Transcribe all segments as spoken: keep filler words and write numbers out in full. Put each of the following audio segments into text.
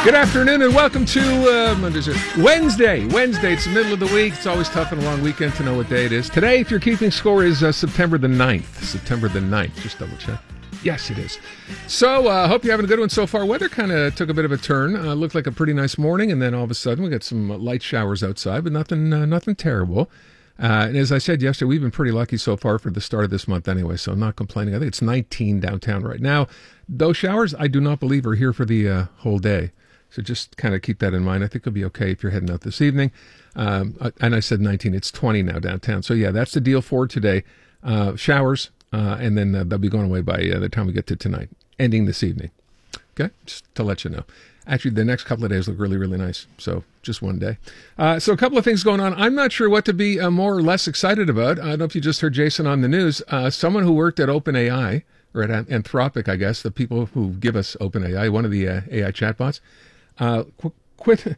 Good afternoon and welcome to uh, Monday's Wednesday. Wednesday, it's the middle of the week. It's always tough on a long weekend to know what day it is. Today, if you're keeping score, is uh, September the ninth. September the ninth. Just double check. Yes, it is. So, I uh, hope you're having a good one so far. Weather kind of took a bit of a turn. Uh, looked like a pretty nice morning, and then all of a sudden we got some light showers outside, but nothing uh, nothing terrible. Uh, and as I said yesterday, we've been pretty lucky so far for the start of this month anyway, so I'm not complaining. I think it's nineteen downtown right now. Those showers, I do not believe, are here for the uh, whole day. So just kind of keep that in mind. I think it'll be okay if you're heading out this evening. Um, and I said nineteen. It's twenty now downtown. So, yeah, that's the deal for today. Uh, showers, uh, and then uh, they'll be going away by uh, the time we get to tonight, ending this evening. Okay? Just to let you know. Actually, the next couple of days look really, really nice. So just one day. Uh, so a couple of things going on. I'm not sure what to be uh, more or less excited about. I don't know if you just heard Jason on the news. Uh, someone who worked at OpenAI, or at Anthropic, I guess, the people who give us OpenAI, one of the uh, A I chatbots, Uh, qu- quit.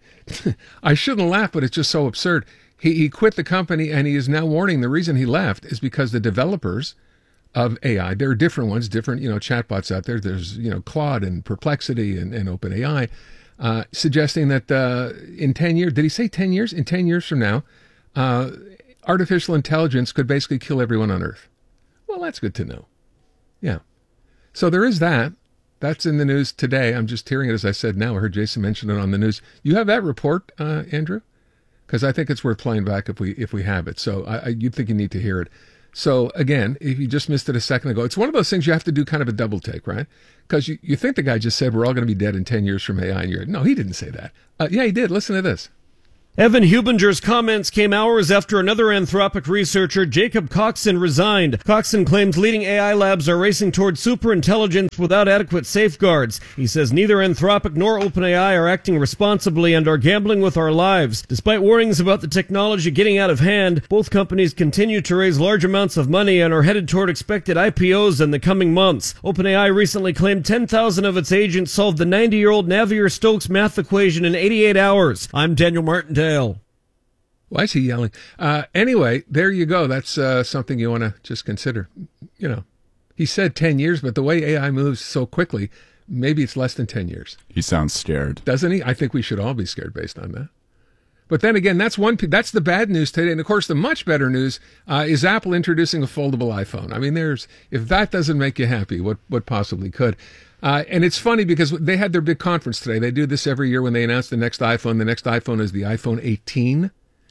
I shouldn't laugh, but it's just so absurd. He he quit the company, and he is now warning the reason he left is because the developers of A I, there are different ones, different you know chatbots out there. There's you know Claude and Perplexity and, and OpenAI, uh, suggesting that uh, in ten years, did he say ten years? In ten years from now, uh, artificial intelligence could basically kill everyone on Earth. Well, that's good to know. Yeah. So there is that. That's in the news today. I'm just hearing it as I said now. I heard Jason mention it on the news. You have that report, uh, Andrew? Because I think it's worth playing back if we if we have it. So I, I, you think you need to hear it. So again, if you just missed it a second ago, it's one of those things you have to do kind of a double take, right? Because you, you think the guy just said we're all going to be dead in ten years from A I. And you're, no, he didn't say that. Uh, yeah, he did. Listen to this. Evan Hubinger's comments came hours after another Anthropic researcher, Jacob Coxon, resigned. Coxon claims leading A I labs are racing toward superintelligence without adequate safeguards. He says neither Anthropic nor OpenAI are acting responsibly and are gambling with our lives. Despite warnings about the technology getting out of hand, both companies continue to raise large amounts of money and are headed toward expected I P Os in the coming months. OpenAI recently claimed ten thousand of its agents solved the ninety-year-old Navier-Stokes math equation in eighty-eight hours. I'm Daniel Martindale. Why is he yelling? Uh, anyway, there you go. That's uh, something you want to just consider. You know, he said ten years, but the way A I moves so quickly, maybe it's less than ten years. He sounds scared. Doesn't he? I think we should all be scared based on that. But then again, that's one. That's the bad news today. And of course, the much better news uh, is Apple introducing a foldable iPhone. I mean, there's if that doesn't make you happy, what what possibly could? Uh, and it's funny because they had their big conference today. They do this every year when they announce the next iPhone. The next iPhone is the iPhone eighteen.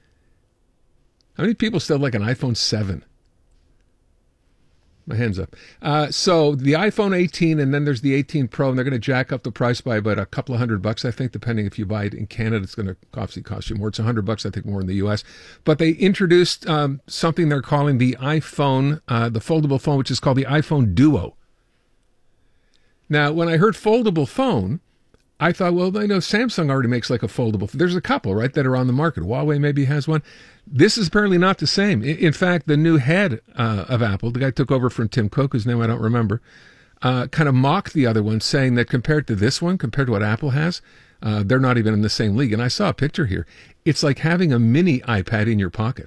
How many people still like an iPhone seven? My hand's up. Uh, so the iPhone eighteen, and then there's the eighteen Pro, and they're going to jack up the price by about a couple of hundred bucks, I think, depending if you buy it in Canada. It's going to obviously cost you more. It's a hundred bucks, I think, more in the U S. But they introduced um, something they're calling the iPhone, uh, the foldable phone, which is called the iPhone Duo. Now, when I heard foldable phone, I thought, well, I know Samsung already makes like a foldable. There's a couple, right, that are on the market. Huawei maybe has one. This is apparently not the same. In fact, the new head uh, of Apple, the guy took over from Tim Cook, whose name I don't remember, uh, kind of mocked the other one, saying that compared to this one, compared to what Apple has, uh, they're not even in the same league. And I saw a picture here. It's like having a mini iPad in your pocket.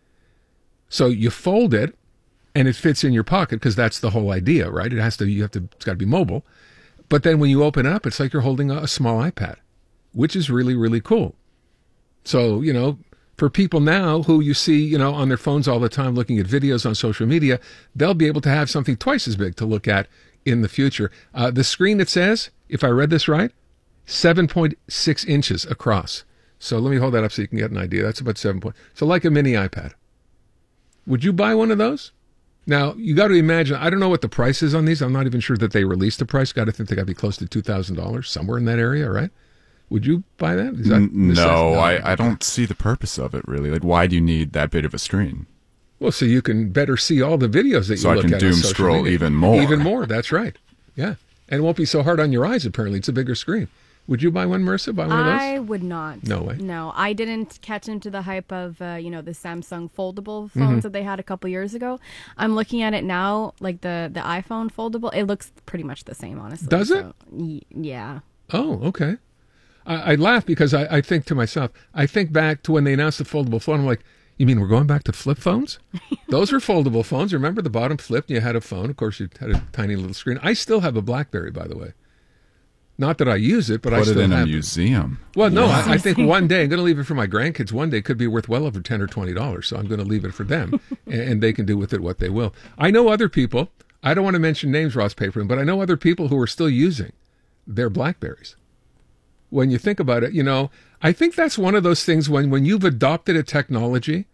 So you fold it, and it fits in your pocket because that's the whole idea, right? It has to. You have to. It's got to be mobile. But then when you open it up, it's like you're holding a, a small iPad, which is really, really cool. So, you know, for people now who you see, you know, on their phones all the time looking at videos on social media, they'll be able to have something twice as big to look at in the future. Uh, the screen, it says, if I read this right, seven point six inches across. So let me hold that up so you can get an idea. That's about seven point. So like a mini iPad. Would you buy one of those? Now, you got to imagine, I don't know what the price is on these. I'm not even sure that they released the price. Got to think they got to be close to two thousand dollars, somewhere in that area, right? Would you buy that? Is that N- no, I, I don't see the purpose of it, really. Like, why do you need that big of a screen? Well, so you can better see all the videos that so you look at. So I can doom scroll media. even more. Even more, that's right. Yeah. And it won't be so hard on your eyes, apparently. It's a bigger screen. Would you buy one, Marissa? Buy one of those? I would not. No way. No, I didn't catch into the hype of, uh, you know, the Samsung foldable phones mm-hmm. that they had a couple years ago. I'm looking at it now, like the, the iPhone foldable. It looks pretty much the same, honestly. Does it? So, y- yeah. Oh, okay. I, I laugh because I, I think to myself, I think back to when they announced the foldable phone. I'm like, you mean we're going back to flip phones? Those were foldable phones. Remember, the bottom flipped and you had a phone. Of course, you had a tiny little screen. I still have a BlackBerry, by the way. Not that I use it, but I Put still it in have a museum. Well, no, Wow. I, I think one day I'm going to leave it for my grandkids. One day could be worth well over ten or twenty dollars, so I'm going to leave it for them, and, and they can do with it what they will. I know other people. I don't want to mention names, Ross Paperin, but I know other people who are still using their BlackBerries. When you think about it, you know, I think that's one of those things when when you've adopted a technology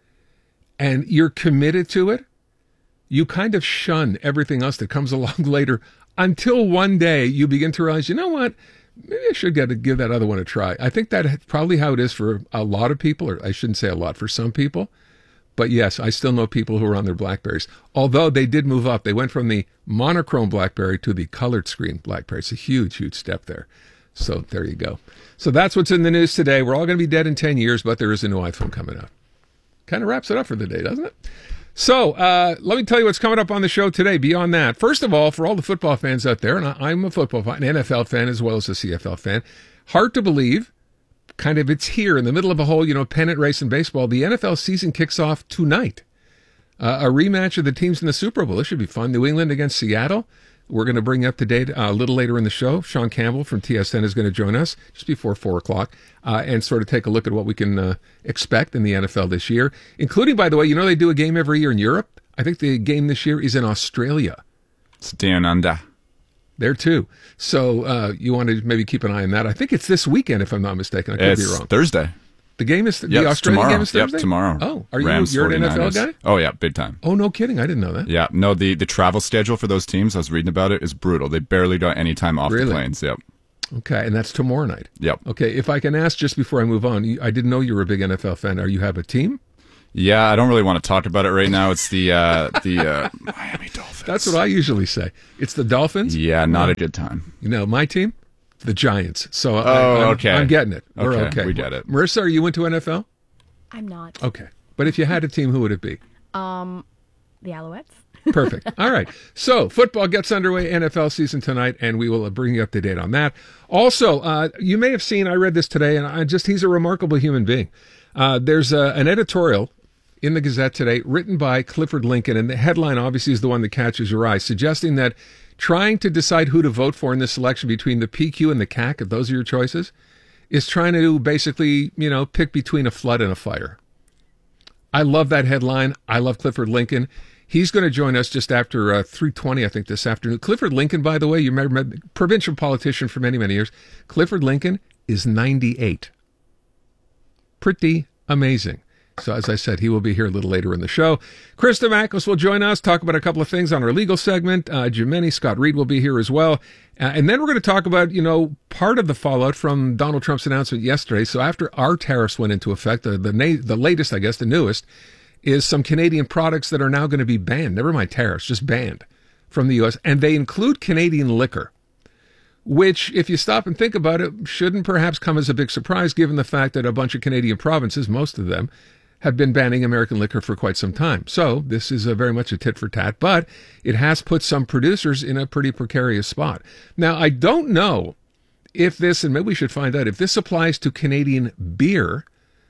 and you're committed to it, you kind of shun everything else that comes along later until one day you begin to realize, you know what? Maybe I should get to give that other one a try. I think that's probably how it is for a lot of people, or I shouldn't say a lot, for some people. But yes, I still know people who are on their BlackBerries. Although they did move up. They went from the monochrome BlackBerry to the colored screen BlackBerry. It's a huge, huge step there. So there you go. So that's what's in the news today. We're all going to be dead in ten years, but there is a new iPhone coming out. Kind of wraps it up for the day, doesn't it? So uh, let me tell you what's coming up on the show today. Beyond that, first of all, for all the football fans out there, and I, I'm a football fan, an N F L fan as well as a C F L fan, hard to believe, kind of it's here in the middle of a whole, you know, pennant race in baseball. The N F L season kicks off tonight. Uh, a rematch of the teams in the Super Bowl. This should be fun. New England against Seattle. We're going to bring you up to date uh, a little later in the show. Sean Campbell from T S N is going to join us just before four o'clock uh, and sort of take a look at what we can uh, expect in the N F L this year, including, by the way, you know they do a game every year in Europe? I think the game this year is in Australia. It's down under. There, too. So uh, you want to maybe keep an eye on that. I think it's this weekend, if I'm not mistaken. I could It's be wrong. Thursday. The game is, Yep, the Australian tomorrow. game is Thursday? Yep, tomorrow. Oh, are you, Rams, you're an N F L 49ers. guy? Oh, yeah, big time. Oh, no kidding. I didn't know that. Yeah, no, the, the travel schedule for those teams, I was reading about it, is brutal. They barely got any time off Really? the planes. Yep. Okay, and that's tomorrow night. Yep. Okay, if I can ask just before I move on, you- I didn't know you were a big N F L fan. Are you have a team? Yeah, I don't really want to talk about it right now. It's the uh, the uh, Miami Dolphins. That's what I usually say. It's the Dolphins. Yeah, not a good time. You know, my team, the Giants. So I, Oh, I'm, okay. I'm getting it. We're Okay, okay. we get it. Marissa, are you into N F L? I'm not. Okay. But if you had a team, who would it be? Um, the Alouettes. Perfect. All right. So football gets underway, N F L season tonight, and we will bring you up to date on that. Also, uh, you may have seen, I read this today, and I just, he's a remarkable human being. Uh, there's a, an editorial in the Gazette today written by Clifford Lincoln, and the headline obviously is the one that catches your eye, suggesting that trying to decide who to vote for in this election between the P Q and the C A C, if those are your choices, is trying to basically, you know, pick between a flood and a fire. I love that headline. I love Clifford Lincoln. He's going to join us just after uh, three twenty, I think, this afternoon. Clifford Lincoln, by the way, you remember, provincial politician for many, many years. Clifford Lincoln is ninety-eight. Pretty amazing. So as I said, he will be here a little later in the show. Krista Mackles will join us, talk about a couple of things on our legal segment. Uh, Jimeni Scott Reed will be here as well. Uh, and then we're going to talk about, you know, part of the fallout from Donald Trump's announcement yesterday. So after our tariffs went into effect, the, the, na- the latest, I guess, the newest, is some Canadian products that are now going to be banned. Never mind tariffs, just banned from the U S. And they include Canadian liquor, which, if you stop and think about it, shouldn't perhaps come as a big surprise given the fact that a bunch of Canadian provinces, most of them, have been banning American liquor for quite some time. So this is a very much a tit for tat, but it has put some producers in a pretty precarious spot. Now, I don't know if this, and maybe we should find out, if this applies to Canadian beer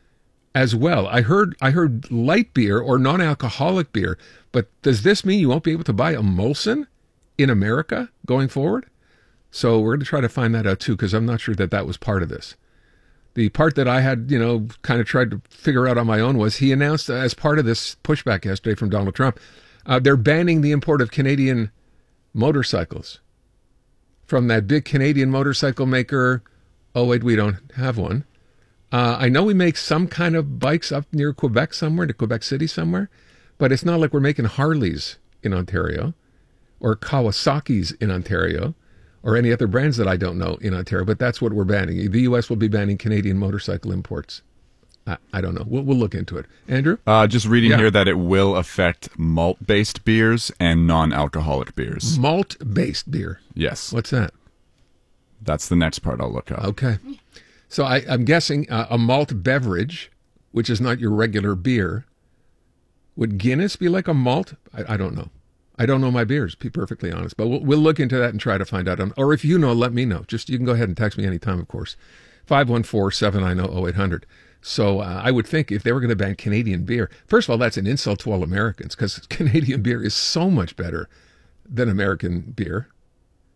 as well. I heard I heard light beer or non-alcoholic beer, but does this mean you won't be able to buy a Molson in America going forward? So we're going to try to find that out too, because I'm not sure that that was part of this. The part that I had, you know, kind of tried to figure out on my own was he announced uh, as part of this pushback yesterday from Donald Trump, uh, they're banning the import of Canadian motorcycles from that big Canadian motorcycle maker. Oh, wait, we don't have one. Uh, I know we make some kind of bikes up near Quebec somewhere, to Quebec City somewhere, but it's not like we're making Harleys in Ontario or Kawasaki's in Ontario, or any other brands that I don't know in Ontario, but that's what we're banning. The U S will be banning Canadian motorcycle imports. I, I don't know. We'll, we'll look into it. Andrew? Uh, just reading Yeah. here that it will affect malt-based beers and non-alcoholic beers. Malt-based beer. Yes, What's that? that's the next part I'll look up. Okay. So I, I'm guessing uh, a malt beverage, which is not your regular beer, would Guinness be like a malt? I, I don't know. I don't know my beers, to be perfectly honest, but we'll, we'll look into that and try to find out. Um, or if you know, let me know. Just, you can go ahead and text me anytime, of course. five one four, seven nine zero, zero eight hundred. So uh, I would think if they were going to ban Canadian beer, first of all, that's an insult to all Americans, because Canadian beer is so much better than American beer.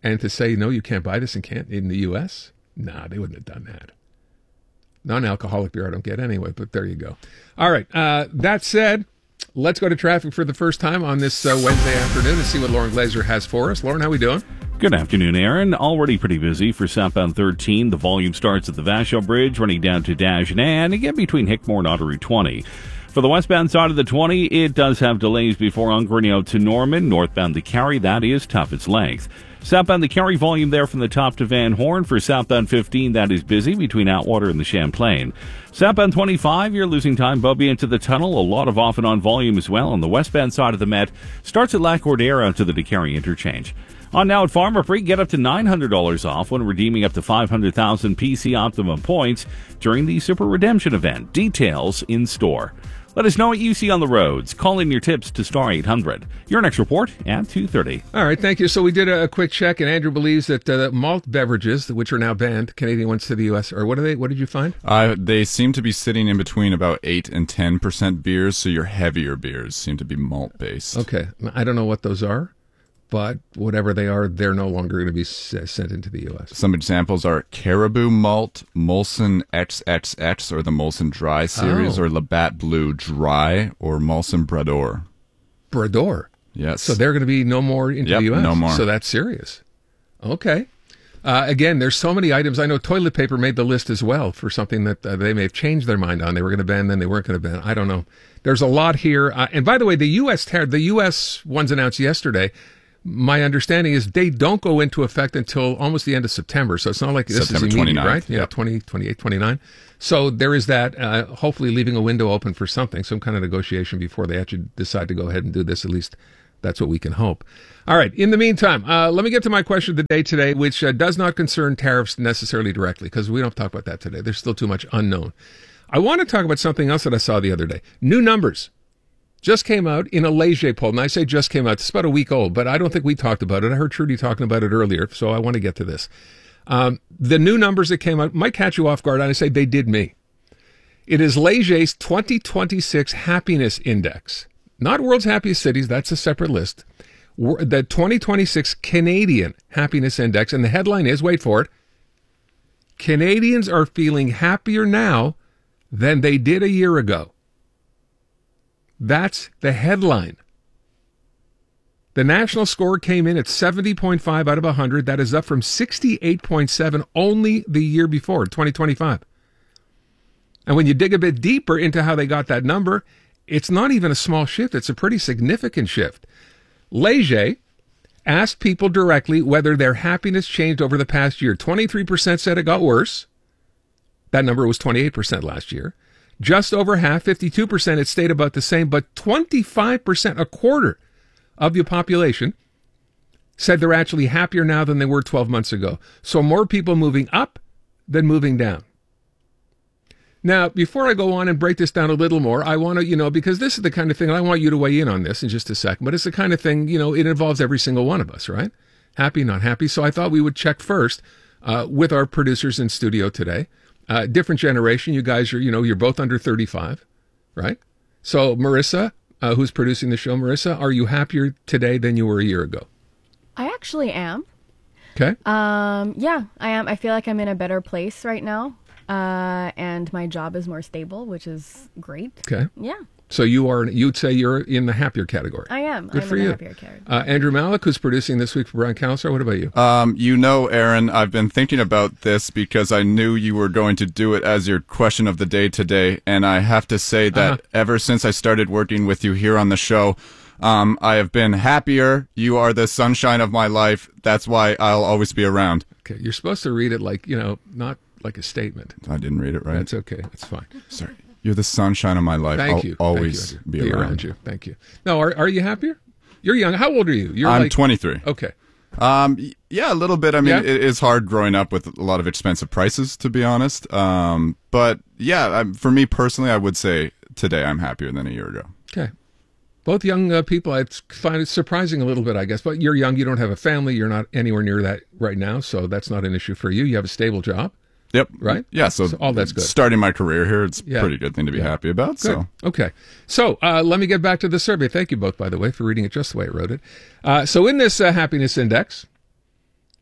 and to say, no, you can't buy this in, can't, in the U S? Nah, they wouldn't have done that. Non-alcoholic beer I don't get anyway, but there you go. All right, uh, that said, let's go to traffic for the first time on this uh, Wednesday afternoon and see what Lauren Glazer has for us. Lauren, how we doing? Good afternoon, Aaron. Already pretty busy for southbound thirteen. The volume starts at the Vashel Bridge, running down to Dagenais, and again between Hickmore and Ottawa twenty. For the westbound side of the twenty, it does have delays before Ungreneau to Norman. Northbound the Carry, that is tough its length. Southbound the Carry volume there from the top to Van Horn. For southbound fifteen, that is busy between Atwater and the Champlain. Southbound twenty-five, you're losing time Bobby into the tunnel. A lot of off and on volume as well. On the westbound side of the Met, starts at Lac Cordera to the DeCarry interchange. On now at Farmer Free, get up to nine hundred dollars off when redeeming up to five hundred thousand P C Optimum points during the Super Redemption event. Details in store. Let us know what you see on the roads. Call in your tips to star eight hundred. Your next report at two thirty. All right, thank you. So we did a, a quick check, and Andrew believes that uh, malt beverages, which are now banned, Canadian ones to the U S, or what are they? What did you find? Uh, they seem to be sitting in between about eight and ten percent beers, so your heavier beers seem to be malt-based. Okay, I don't know what those are, but whatever they are, they're no longer going to be s- sent into the U S. Some examples are Caribou Malt, Molson X X X, or the Molson Dry series, Oh. or Labatt Blue Dry, or Molson Brador. Brador. Yes. So they're going to be no more into Yep, the U S. no more. So that's serious. Okay. Uh, again, there's so many items. I know toilet paper made the list as well for something that uh, they may have changed their mind on. They were going to ban, then they weren't going to ban. I don't know. There's a lot here. Uh, and by the way, the U S tar- the U S ones announced yesterday. My understanding is they don't go into effect until almost the end of September. So it's not like this September is immediate, twenty-ninth, right? Yeah, yep. twenty, twenty-eight, twenty-nine. So there is that, uh, hopefully leaving a window open for something, some kind of negotiation before they actually decide to go ahead and do this. At least that's what we can hope. All right. In the meantime, uh, let me get to my question of the day today, which uh, does not concern tariffs necessarily directly, because we don't talk about that today. There's still too much unknown. I want to talk about something else that I saw the other day. New numbers just came out in a Leger poll. And I say just came out. It's about a week old, but I don't think we talked about it. I heard Trudy talking about it earlier, so I want to get to this. Um, the new numbers that came out might catch you off guard, and I say they did me. It is Leger's twenty twenty-six Happiness Index. Not World's Happiest Cities, that's a separate list. The twenty twenty-six Canadian Happiness Index, and the headline is, wait for it, Canadians are feeling happier now than they did a year ago. That's the headline. The national score came in at seventy point five out of one hundred. That is up from sixty-eight point seven only the year before, twenty twenty-five. And when you dig a bit deeper into how they got that number, it's not even a small shift. It's a pretty significant shift. Leger asked people directly whether their happiness changed over the past year. twenty-three percent said it got worse. That number was twenty-eight percent last year. Just over half, fifty-two percent, it stayed about the same, but twenty-five percent, a quarter of the population, said they're actually happier now than they were twelve months ago. So more people moving up than moving down. Now, before I go on and break this down a little more, I want to, you know, because this is the kind of thing, and I want you to weigh in on this in just a second, but it's the kind of thing, you know, it involves every single one of us, right? Happy, not happy. So I thought we would check first uh, with our producers in studio today. Uh, different generation. You guys are, you know, you're both under thirty-five, right? So Marissa, uh, who's producing the show, Marissa, are you happier today than you were a year ago? I actually am. Okay. Um, yeah, I am. I feel like I'm in a better place right now. Uh, and my job is more stable, which is great. Okay. Yeah. So you are, you'd say you're in the happier category. I am. Good I'm for in the you. happier category. Uh, Andrew Malik, who's producing this week for Brian Callister. What about you? Um, you know, Aaron, I've been thinking about this because I knew you were going to do it as your question of the day today, and I have to say that Uh-huh. ever since I started working with you here on the show, um, I have been happier. You are the sunshine of my life. That's why I'll always be around. Okay. You're supposed to read it like, you know, not like a statement. I didn't read it right. That's okay. That's fine. Sorry. You're the sunshine of my life. Thank I'll you. always Thank you, be, Andrew. around. you. Thank you. No, are are you happier? You're young. How old are you? You're I'm like, twenty-three. Okay. Um, y- yeah, a little bit. I mean, Yeah? it is hard growing up with a lot of expensive prices, to be honest. Um, but yeah, I, for me personally, I would say today I'm happier than a year ago. Okay. Both young uh, people, I find it surprising a little bit, I guess. But you're young. You don't have a family. You're not anywhere near that right now. So that's not an issue for you. You have a stable job. Yep. Right? Yeah. So, So all that's good. Starting my career here, it's Yeah. a pretty good thing to be Yeah. happy about. Good. So Okay. So uh, let me get back to the survey. Thank you both, by the way, for reading it just the way I wrote it. Uh, so in this uh, happiness index,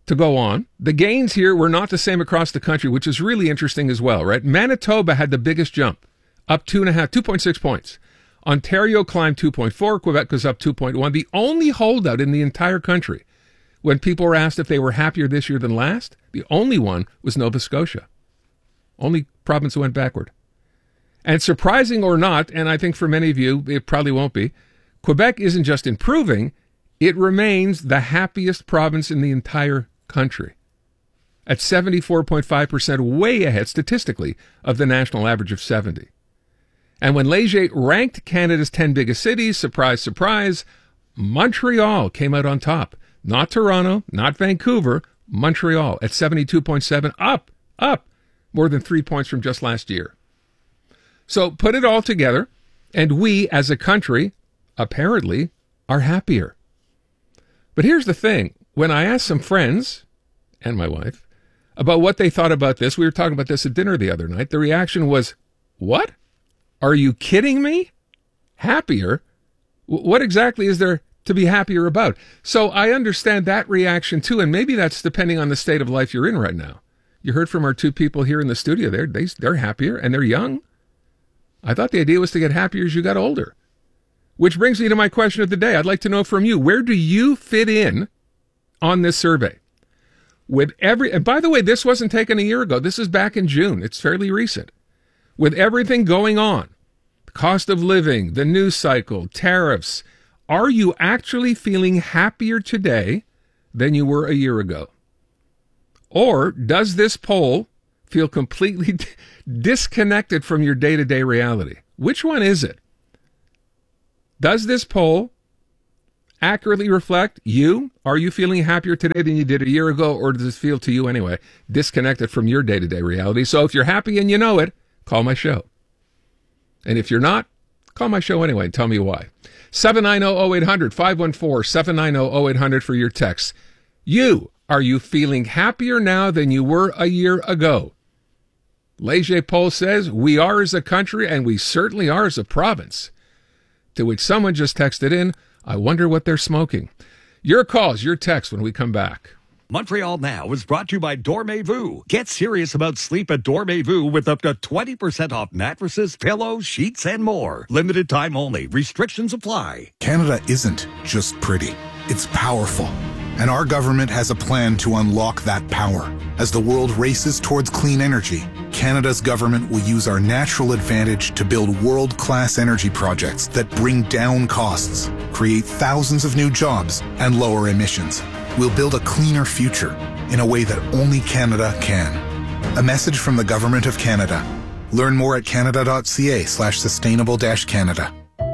to go on. The gains here were not the same across the country, which is really interesting as well, right? Manitoba had the biggest jump, up two and a half, two point six points. Ontario climbed two point four. Quebec was up two point one. The only holdout in the entire country, when people were asked if they were happier this year than last, the only one was Nova Scotia. Only province that went backward. And surprising or not, and I think for many of you, it probably won't be, Quebec isn't just improving, it remains the happiest province in the entire country at seventy-four point five percent, way ahead statistically of the national average of seventy. And when Leger ranked Canada's ten biggest cities, surprise, surprise, Montreal came out on top. Not Toronto, not Vancouver, Montreal at seventy-two point seven, up, up, more than three points from just last year. So put it all together, and we as a country, apparently, are happier. But here's the thing. When I asked some friends, and my wife, about what they thought about this, we were talking about this at dinner the other night, the reaction was, what? Are you kidding me? Happier? What exactly is there to be happier about? So I understand that reaction too, and maybe that's depending on the state of life you're in right now. You heard from our two people here in the studio. They're, they, they're happier, and they're young. I thought the idea was to get happier as you got older. Which brings me to my question of the day. I'd like to know from you, where do you fit in on this survey? With every, and by the way, this wasn't taken a year ago. This is back in June. It's fairly recent. With everything going on, the cost of living, the news cycle, tariffs, are you actually feeling happier today than you were a year ago? Or does this poll feel completely d- disconnected from your day-to-day reality? Which one is it? Does this poll accurately reflect you? Are you feeling happier today than you did a year ago, or does it feel to you anyway disconnected from your day-to-day reality? So if you're happy and you know it, call my show. And if you're not, call my show anyway and tell me why. seven nine zero, zero eight hundred, five one four, seven nine zero, zero eight hundred for your text. You, are you feeling happier now than you were a year ago? Leger poll says we are as a country, and we certainly are as a province. To which someone just texted in, I wonder what they're smoking. Your calls, your texts when we come back. Montreal Now is brought to you by Dormez-vous. Get serious about sleep at Dormez-vous with up to twenty percent off mattresses, pillows, sheets, and more. Limited time only. Restrictions apply. Canada isn't just pretty. It's powerful. And our government has a plan to unlock that power. As the world races towards clean energy, Canada's government will use our natural advantage to build world-class energy projects that bring down costs, create thousands of new jobs, and lower emissions. We'll build a cleaner future in a way that only Canada can. A message from the Government of Canada. Learn more at canada.ca slash sustainable dash Canada.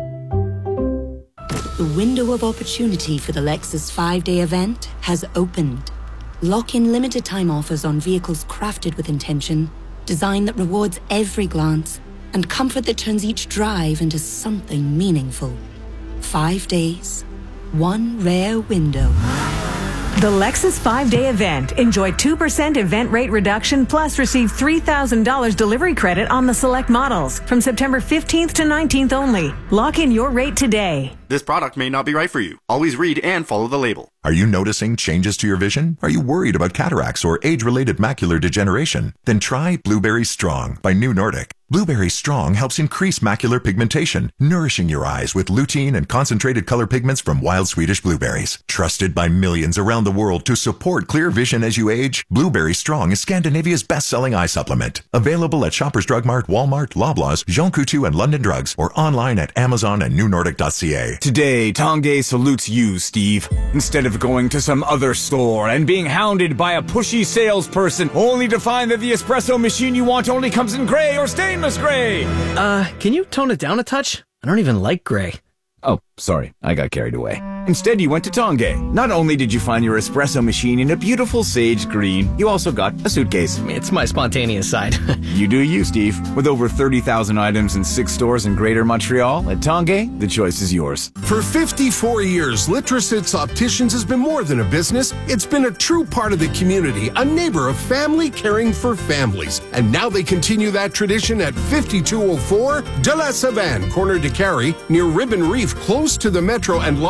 The window of opportunity for the Lexus five-day event has opened. Lock in limited time offers on vehicles crafted with intention, design that rewards every glance, and comfort that turns each drive into something meaningful. Five days, one rare window. The Lexus five-day event. Enjoy two percent event rate reduction plus receive three thousand dollars delivery credit on the select models from September fifteenth to nineteenth only. Lock in your rate today. This product may not be right for you. Always read and follow the label. Are you noticing changes to your vision? Are you worried about cataracts or age-related macular degeneration? Then try Blueberry Strong by New Nordic. Blueberry Strong helps increase macular pigmentation, nourishing your eyes with lutein and concentrated color pigments from wild Swedish blueberries. Trusted by millions around the world to support clear vision as you age, Blueberry Strong is Scandinavia's best-selling eye supplement. Available at Shoppers Drug Mart, Walmart, Loblaws, Jean Coutu, and London Drugs, or online at Amazon and new nordic dot c a. Today, Tongay salutes you, Steve. Instead of going to some other store and being hounded by a pushy salesperson only to find that the espresso machine you want only comes in gray or stainless gray. Uh, can you tone it down a touch? I don't even like gray. Oh, sorry. I got carried away. Instead, you went to Tongay. Not only did you find your espresso machine in a beautiful sage green, you also got a suitcase. It's my spontaneous side. You do you, Steve. With over thirty thousand items in six stores in Greater Montreal, at Tongay, the choice is yours. For fifty-four years, Litrositz Opticians has been more than a business. It's been a true part of the community, a neighbor of family caring for families. And now they continue that tradition at fifty-two oh four De La Savane, corner de Carey, near Ribbon Reef, close to the metro and lots of parking.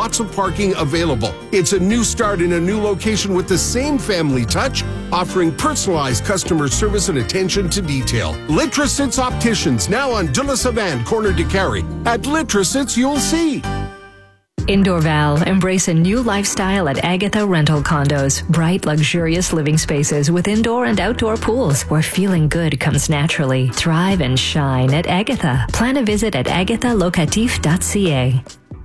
parking available. It's a new start in a new location with the same family touch, offering personalized customer service and attention to detail. Litrasits Opticians, now on De La Savane, corner de Carry. At Litrasits, you'll see. In Dorval, embrace a new lifestyle at Agatha Rental Condos. Bright, luxurious living spaces with indoor and outdoor pools where feeling good comes naturally. Thrive and shine at Agatha. Plan a visit at agatha locatif dot c a.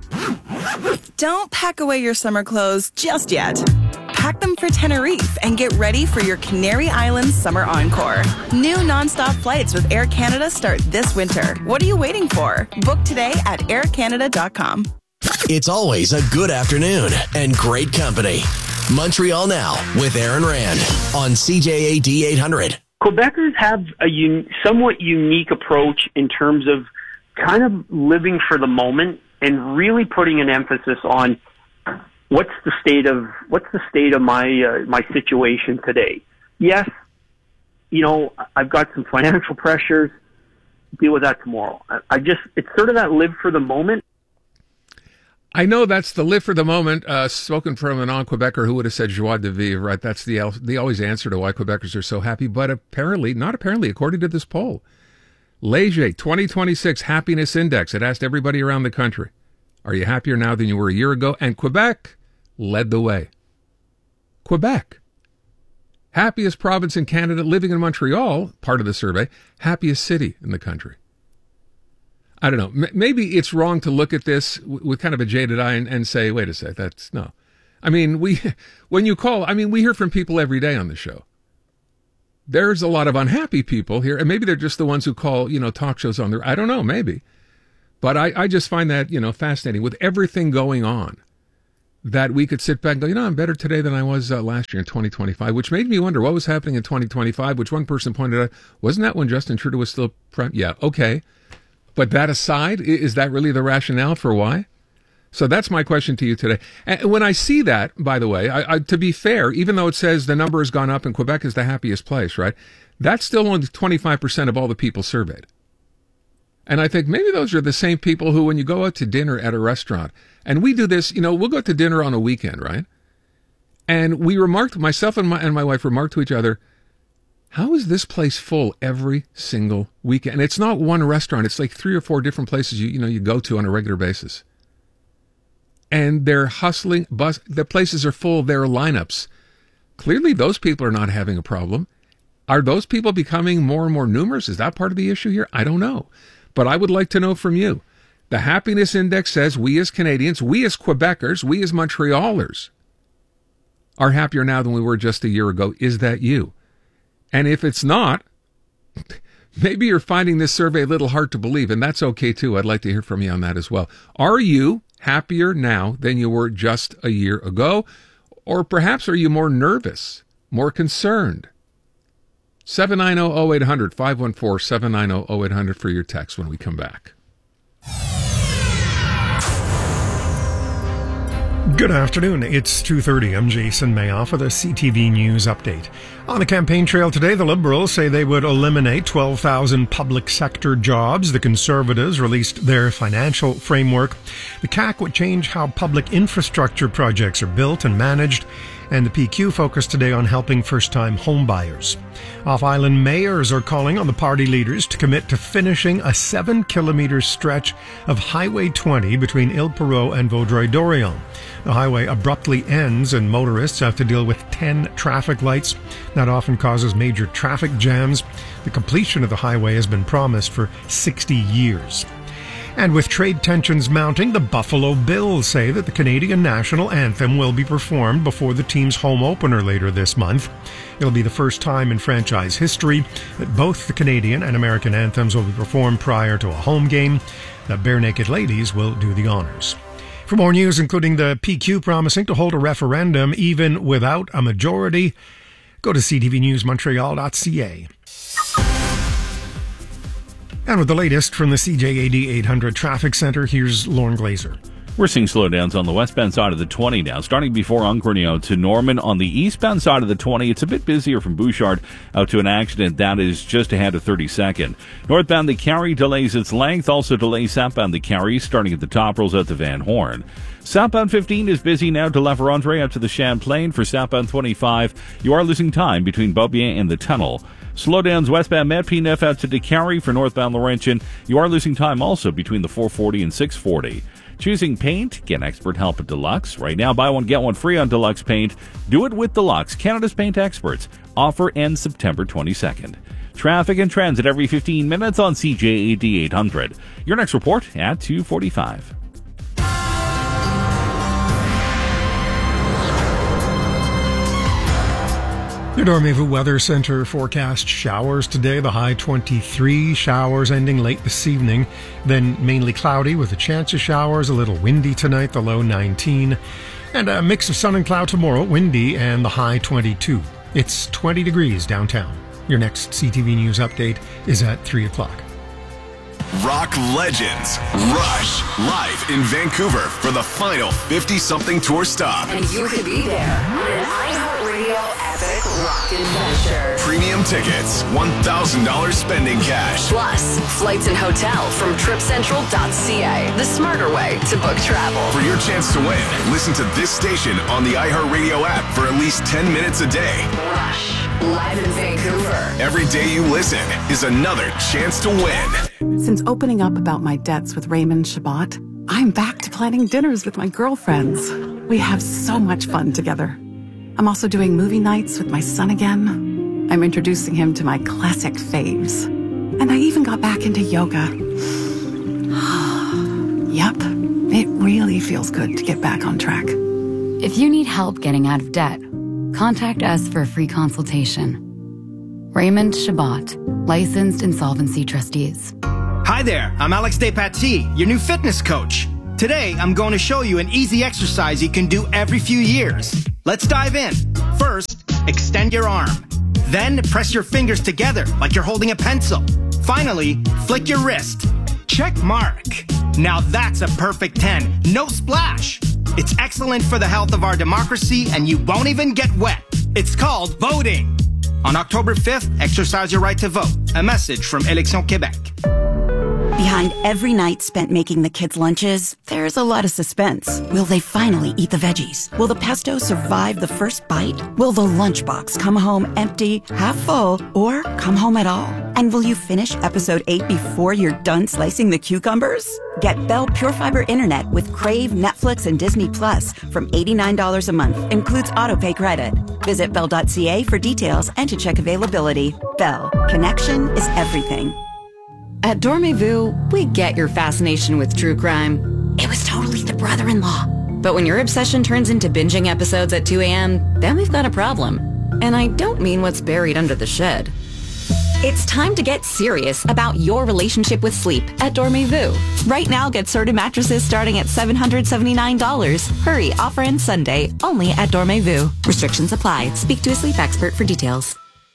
Don't pack away your summer clothes just yet. Pack them for Tenerife and get ready for your Canary Islands Summer Encore. New nonstop flights with Air Canada start this winter. What are you waiting for? Book today at air canada dot com. It's always a good afternoon and great company. Montreal Now with Aaron Rand on C J A D eight hundred. Quebecers have a un- somewhat unique approach in terms of kind of living for the moment and really putting an emphasis on what's the state of what's the state of my uh, my situation today. Yes, you know, I've got some financial pressures. Deal with that tomorrow. I, I just it's sort of that live for the moment. I know that's the live for the moment, uh, spoken from a non-Quebecer who would have said joie de vivre, right? That's the, the always answer to why Quebecers are so happy. But apparently, not apparently, according to this poll, Leger twenty twenty-six Happiness Index, it asked everybody around the country, are you happier now than you were a year ago? And Quebec led the way. Quebec. Happiest province in Canada, living in Montreal, part of the survey, happiest city in the country. I don't know. M- maybe it's wrong to look at this w- with kind of a jaded eye and, and say, wait a sec, that's no. I mean, we, when you call, I mean, we hear from people every day on the show. There's a lot of unhappy people here, and maybe they're just the ones who call, you know, talk shows on their, I don't know, maybe. But I, I just find that, you know, fascinating with everything going on, that we could sit back and go, you know, I'm better today than I was uh, last year in twenty twenty-five, which made me wonder what was happening in twenty twenty-five, which one person pointed out, wasn't that when Justin Trudeau was still prime? Yeah, okay. But that aside, is that really the rationale for why? So that's my question to you today. And when I see that, by the way, I, I, to be fair, even though it says the number has gone up and Quebec is the happiest place, right? That's still only twenty-five percent of all the people surveyed. And I think maybe those are the same people who, when you go out to dinner at a restaurant, and we do this, you know, we'll go out to dinner on a weekend, right? And we remarked, myself and my, and my wife remarked to each other, how is this place full every single weekend? And it's not one restaurant. It's like three or four different places you, you know, you go to on a regular basis. And they're hustling. Bus, the places are full. Their lineups. Clearly, those people are not having a problem. Are those people becoming more and more numerous? Is that part of the issue here? I don't know. But I would like to know from you. The Happiness Index says we as Canadians, we as Quebecers, we as Montrealers are happier now than we were just a year ago. Is that you? And if it's not, maybe you're finding this survey a little hard to believe, and that's okay too. I'd like to hear from you on that as well. Are you happier now than you were just a year ago? Or perhaps are you more nervous, more concerned? seven nine zero, zero eight hundred, five one four, seven nine zero, zero eight hundred for your text when we come back. Good afternoon. It's two thirty. I'm Jason Mayoff with a C T V News update. On the campaign trail today, the Liberals say they would eliminate twelve thousand public sector jobs. The Conservatives released their financial framework. The C A C would change how public infrastructure projects are built and managed. And the P Q focused today on helping first-time homebuyers. Off-island mayors are calling on the party leaders to commit to finishing a seven-kilometer stretch of Highway twenty between Île-Perrot and Vaudreuil-Dorion. The highway abruptly ends and motorists have to deal with ten traffic lights. That often causes major traffic jams. The completion of the highway has been promised for sixty years. And with trade tensions mounting, the Buffalo Bills say that the Canadian national anthem will be performed before the team's home opener later this month. It'll be the first time in franchise history that both the Canadian and American anthems will be performed prior to a home game. The Bare Naked Ladies will do the honors. For more news, including the P Q promising to hold a referendum even without a majority, go to c t v news montreal dot c a. And with the latest from the C J A D eight hundred Traffic Center, here's Lauren Glazer. We're seeing slowdowns on the westbound side of the twenty now, starting before Ungrenio to Norman. On the eastbound side of the twenty, it's a bit busier from Bouchard out to an accident that is just ahead of thirty-second. Northbound the Carry delays its length, also delays southbound the Carry, starting at the top, rolls out to Van Horn. Southbound fifteen is busy now to La Vérendrye out to the Champlain. For southbound twenty-five, you are losing time between Beaubien and the tunnel. Slowdowns westbound Matt P. Neff out to DeCarry. For northbound Laurentian, you are losing time also between the four forty and six forty. Choosing paint? Get expert help at Deluxe. Right now, buy one, get one free on Deluxe paint. Do it with Deluxe, Canada's paint experts. Offer ends September twenty-second. Traffic and transit every fifteen minutes on C J A D eight hundred. Your next report at two forty-five. The Dormez-vous Weather Center forecast showers today, the high twenty-three, showers ending late this evening, then mainly cloudy with a chance of showers, a little windy tonight, the low nineteen, and a mix of sun and cloud tomorrow, windy and the high twenty-two. It's twenty degrees downtown. Your next C T V News update is at three o'clock. Rock legends Rush live in Vancouver for the final fifty-something tour stop. And you could be there on an iHeartRadio epic rock adventure. Premium tickets, one thousand dollars spending cash. Plus, flights and hotel from trip central dot c a, the smarter way to book travel. For your chance to win, listen to this station on the iHeartRadio app for at least ten minutes a day. Rush, live in Vancouver. Every day you listen is another chance to win. Since opening up about my debts with Raymond Shabbat, I'm back to planning dinners with my girlfriends. We have so much fun together. I'm also doing movie nights with my son again. I'm introducing him to my classic faves. And I even got back into yoga. Yep, it really feels good to get back on track. If you need help getting out of debt, contact us for a free consultation. Raymond Shabbat, licensed insolvency trustees. Hi there, I'm Alex Despatie, your new fitness coach. Today, I'm going to show you an easy exercise you can do every few years. Let's dive in. First, extend your arm. Then, press your fingers together like you're holding a pencil. Finally, flick your wrist. Check mark. Now that's a perfect ten. No splash. It's excellent for the health of our democracy, and you won't even get wet. It's called voting. On October fifth, exercise your right to vote. A message from Élections Québec. Behind every night spent making the kids' lunches, there's a lot of suspense. Will they finally eat the veggies? Will the pesto survive the first bite? Will the lunchbox come home empty, half full, or come home at all? And will you finish episode eight before you're done slicing the cucumbers? Get Bell Pure Fiber Internet with Crave, Netflix, and Disney Plus from eighty-nine dollars a month. Includes autopay credit. Visit bell dot c a for details and to check availability. Bell. Connection is everything. At Dormez-vous, we get your fascination with true crime. It was totally the brother-in-law. But when your obsession turns into binging episodes at two a.m., then we've got a problem. And I don't mean what's buried under the shed. It's time to get serious about your relationship with sleep at Dormez-vous. Right now, get Serta mattresses starting at seven hundred seventy-nine dollars. Hurry, offer ends Sunday, only at Dormez-vous. Restrictions apply. Speak to a sleep expert for details.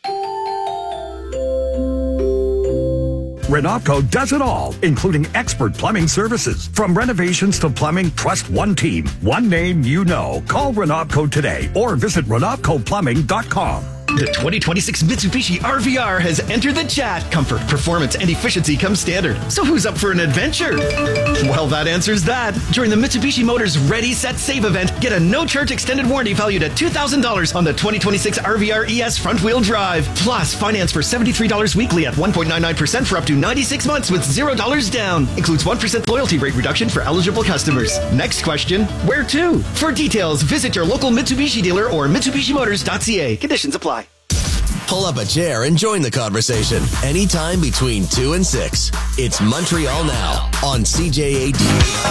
Renopco does it all, including expert plumbing services. From renovations to plumbing, trust one team, one name you know. Call Renopco today or visit renopco plumbing dot com. The twenty twenty-six Mitsubishi R V R has entered the chat. Comfort, performance, and efficiency come standard. So who's up for an adventure? Well, that answers that. During the Mitsubishi Motors Ready, Set, Save event, get a no-charge extended warranty valued at two thousand dollars on the twenty twenty-six R V R E S front-wheel drive. Plus, finance for seventy-three dollars weekly at one point nine nine percent for up to ninety-six months with zero dollars down. Includes one percent loyalty rate reduction for eligible customers. Next question, where to? For details, visit your local Mitsubishi dealer or mitsubishi motors dot c a. Conditions apply. Pull up a chair and join the conversation anytime between two and six. It's Montreal Now on C J A D.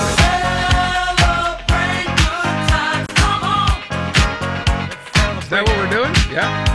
Is that what we're doing? Yeah.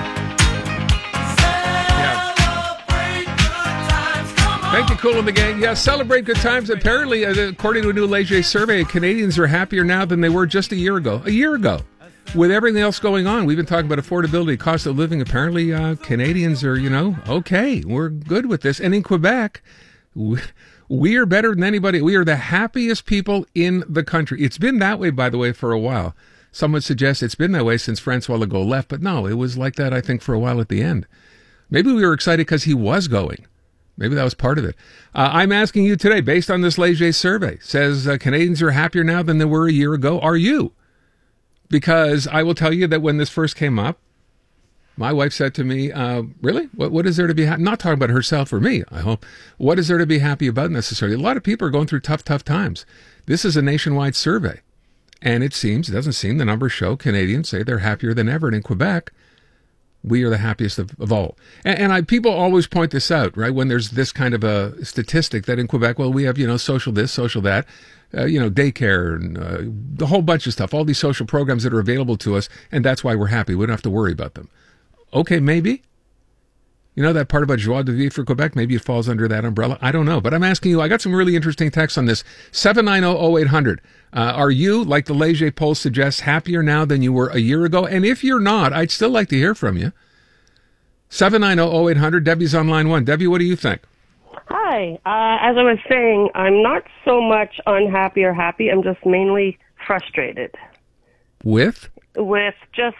Yeah. Thank you, Cool and the Gang. Yeah, celebrate good times. Apparently, according to a new Leger survey, Canadians are happier now than they were just a year ago. A year ago. With everything else going on, we've been talking about affordability, cost of living. Apparently, uh, Canadians are, you know, okay, we're good with this. And in Quebec, we, We are better than anybody. We are the happiest people in the country. It's been that way, by the way, for a while. Some would suggest it's been that way since Francois Legault left, but no, it was like that, I think, for a while at the end. Maybe we were excited because he was going. Maybe that was part of it. Uh, I'm asking you today, based on this Leger survey, says uh, Canadians are happier now than they were a year ago. Are you? Because I will tell you that when this first came up, my wife said to me, uh, really? What, what is there to be happy? Not talking about herself or me, I hope. What is there to be happy about necessarily? A lot of people are going through tough, tough times. This is a nationwide survey. And it seems, it doesn't seem, the numbers show Canadians say they're happier than ever. And in Quebec, we are the happiest of, of all. And, and I, people always point this out, right? When there's this kind of a statistic that in Quebec, well, we have, you know, social this, social that, uh, you know, daycare and uh, the whole bunch of stuff, all these social programs that are available to us. And that's why we're happy. We don't have to worry about them. Okay, maybe. You know, that part about joie de vivre for Quebec, maybe it falls under that umbrella. I don't know. But I'm asking you, I got some really interesting texts on this. seven nine zero zero eight hundred. Uh, are you, like the Leger poll suggests, happier now than you were a year ago? And if you're not, I'd still like to hear from you. seven nine zero zero eight hundred. Debbie's on line one. Debbie, what do you think? Hi. Uh, as I was saying, I'm not so much unhappy or happy. I'm just mainly frustrated. With? With just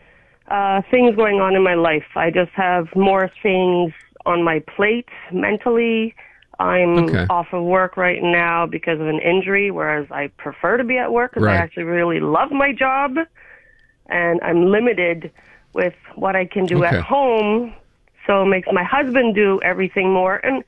uh, things going on in my life. I just have more things on my plate mentally. I'm Okay. off of work right now because of an injury, whereas I prefer to be at work because Right. I actually really love my job. And I'm limited with what I can do Okay. at home, so it makes my husband do everything more, and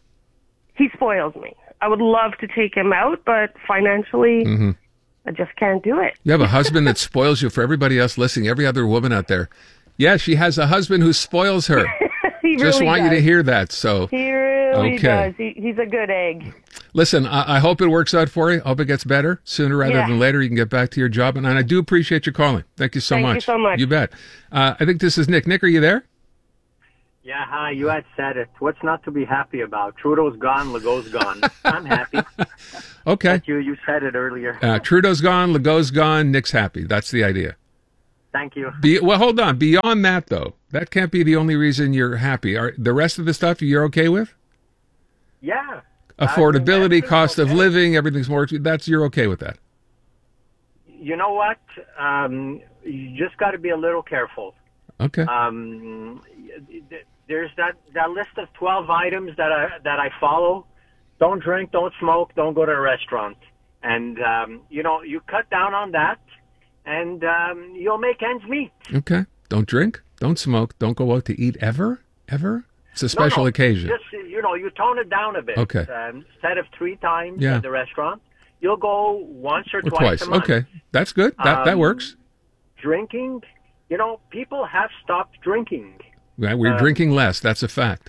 he spoils me. I would love to take him out, but financially, Mm-hmm. I just can't do it. You have a husband that spoils you. For everybody else listening, every other woman out there. Yeah, she has a husband who spoils her. He Just really want does. you to hear that. So, He really Okay. does. He, he's a good egg. listen, I, I hope it works out for you. I hope it gets better sooner rather Yeah. than later. You can get back to your job. And, and I do appreciate you calling. Thank you so Thank you much. so much. You bet. Uh, I think this is Nick. Nick, are you there? Yeah, hi, you had said it. What's not to be happy about? Trudeau's gone, Legault's gone. I'm happy. Okay. You you said it earlier. Uh, Trudeau's gone. Legault's gone. Nick's happy. That's the idea. Thank you. Be, well, hold on. Beyond that, though, that can't be the only reason you're happy. Are the rest of the stuff you're okay with? Yeah. Affordability, cost of living, everything's more. That's you're okay with that. You know what? Um, you just got to be a little careful. Okay. Um, there's that, that list of twelve items that I, that I follow. Don't drink, don't smoke, don't go to a restaurant. And, um, you know, you cut down on that and um, you'll make ends meet. Okay. Don't drink. Don't smoke. Don't go out to eat ever. Ever. It's a special No, no, occasion. Just, you know, you tone it down a bit. Okay. Um, instead of three times Yeah. at the restaurant, you'll go once or, Or twice, twice. a month. Okay. That's good. That that Um, works. Drinking, you know, people have stopped drinking. Right, We're um, drinking less. That's a fact.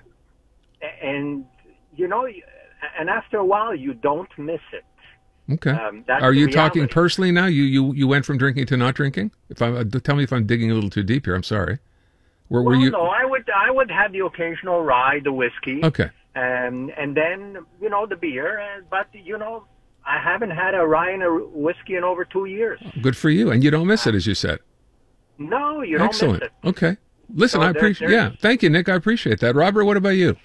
A- And, you know, and after a while, you don't miss it. Okay. Um, that's Are the you talking reality. personally now? You you you went from drinking to not drinking? If I uh, tell me if I'm digging a little too deep here. I'm sorry. Where were Well, you? no, I would, I would have the occasional rye, the whiskey. Okay. Um, and then, you know, the beer. Uh, but, you know, I haven't had a rye and a whiskey in over two years. Good for you. And you don't miss it, as you said. No, you don't Excellent. miss it. Okay. Listen, So I there- appreciate. there's- Yeah. Thank you, Nick. I appreciate that. Robert, what about you?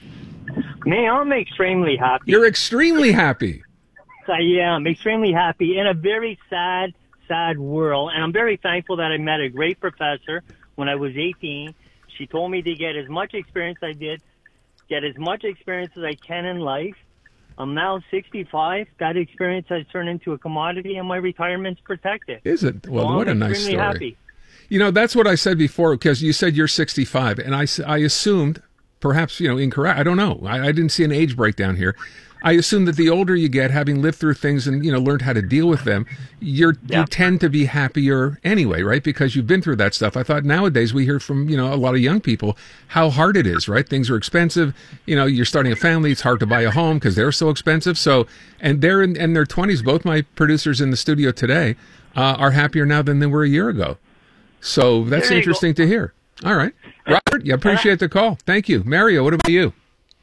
Me, I'm extremely happy. You're extremely happy. I am extremely happy in a very sad, sad world. And I'm very thankful that I met a great professor when I was eighteen. She told me to get as much experience I did, get as much experience as I can in life. I'm now sixty-five. That experience has turned into a commodity, and my retirement's protected. Is it? Well, So what I'm a nice extremely story. happy. You know, that's what I said before, because you said you're sixty-five, and I, s- I assumed, perhaps, you know, incorrect. I don't know. I, I didn't see an age breakdown here. I assume that the older you get, having lived through things and, you know, learned how to deal with them, you're, you tend to be happier anyway, right? Because you've been through that stuff. I thought nowadays we hear from, you know, a lot of young people how hard it is, right? Things are expensive. You know, you're starting a family. It's hard to buy a home because they're so expensive. So, and they're in, in their twenties. Both my producers in the studio today uh, are happier now than they were a year ago. So that's There you interesting to hear. All right. Robert, you appreciate the call. Thank you. Mario, what about you?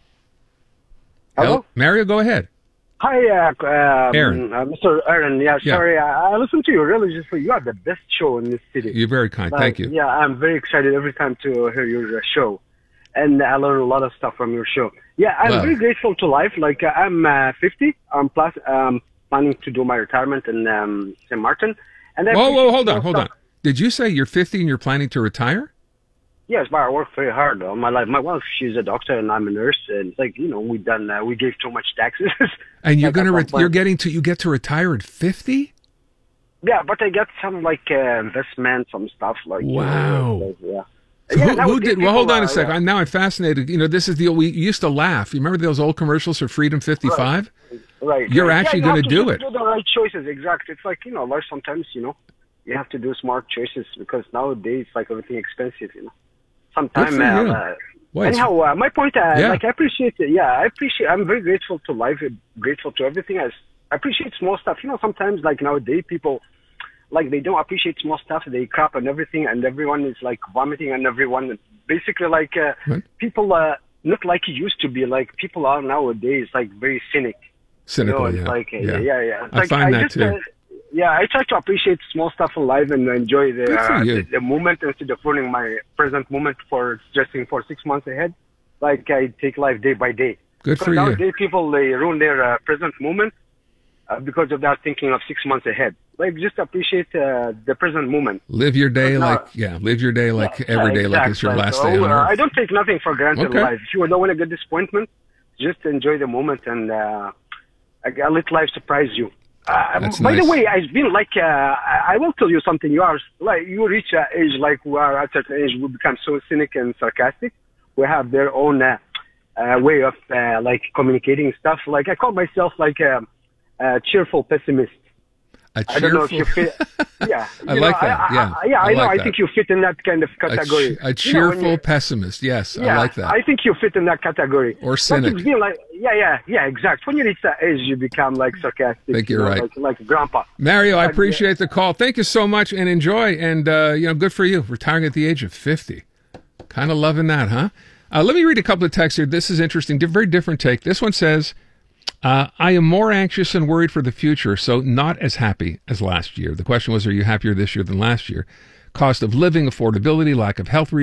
Hello? Mario, go ahead. Hi, uh, um, Aaron. Uh, Mister Aaron. Yeah, Yeah. sorry, I, I listen to you religiously. You are the best show in this city. You're very kind. Uh, Thank you. Yeah, I'm very excited every time to hear your uh, show. and I learned a lot of stuff from your show. Yeah, I'm Well. very grateful to life. Like, uh, I'm uh, fifty. I'm plus, um, planning to do my retirement in um, Saint Martin. And I Whoa, whoa, appreciate hold on, small hold on. stuff. Did you say you're fifty and you're planning to retire? Yes, but I work very hard all my life. My wife, she's a doctor, and I'm a nurse. And it's like, you know, we done, uh, we gave too much taxes. And you're Like, gonna, at re- one point- you're getting to, you get to retire at fifty? Yeah, but I got some like uh, investment, some stuff like. you know, Wow. like, yeah. So Yeah, who, who nowadays did? Well, hold people on a are, second. yeah. I'm now I'm fascinated. You know, this is the we used to laugh. You remember those old commercials for Freedom fifty-five? Right. You're right. actually yeah, you going have to do just it. Do the right choices, exactly. It's like, you know, like sometimes, you know, you have to do smart choices because nowadays it's like everything expensive, you know. Sometimes, Good for you. uh, Well, it's- anyhow, uh, my point, uh, Yeah. like I appreciate it. Yeah, I appreciate. I'm very grateful to life, uh, grateful to everything. I, I appreciate small stuff. You know, sometimes like nowadays people, like they don't appreciate small stuff. They crap on everything, and everyone is like vomiting on everyone. Basically, like uh, people, uh, not like it used to be. Like people are nowadays like very cynic. Cynical, You know, it's yeah. like, uh, Yeah. yeah, yeah. It's I like, find that just, too. Uh, yeah, I try to appreciate small stuff in life and enjoy the, Good for uh, you. the the moment instead of ruining my present moment for stressing for six months ahead. Like I take life day by day. Good because for you. nowadays people they ruin their uh, present moment uh, because of that thinking of six months ahead. Like just appreciate uh, the present moment. Live your day No. like yeah. Live your day like every day like it's your Exactly. last So, day on uh, earth. I don't take nothing for granted Okay. in life. If you don't want to get disappointment, just enjoy the moment and uh, I- let life surprise you. Uh, That's by nice. the way, I've been like, uh, I I will tell you something. You are like, you reach an age like we are at a certain age, we become so cynic and sarcastic. We have their own uh, uh, way of uh, like communicating stuff. Like I call myself like a, a cheerful pessimist. A I don't know if cheerful- you fit. Yeah, I you like know, that. I, Yeah, I, yeah, I I, know. like I that. think you fit in that kind of A, category. ch- a You know, cheerful when you- pessimist. Yes, I yeah, like that. I think you fit in that category. Or Like, cynic. it's been like, yeah, yeah, yeah, exact. When you reach that age, you become like sarcastic. I think you're you know, right. Like, like grandpa. Mario, I Like, appreciate the call. Thank you so much and enjoy. And, uh, you know, good for you. Retiring at the age of fifty. Kind of loving that, huh? Uh, let me read a couple of texts here. This is interesting. Di- Very different take. This one says, uh, I am more anxious and worried for the future, so not as happy as last year. The question was, are you happier this year than last year? Cost of living, affordability, lack of health